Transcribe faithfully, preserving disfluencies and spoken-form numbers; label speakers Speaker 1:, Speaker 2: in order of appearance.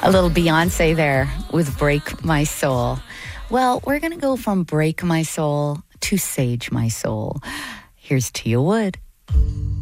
Speaker 1: A little Beyonce there with Break My Soul. Well, we're going to go from Break My Soul to Sage My Soul. Here's Tia Wood.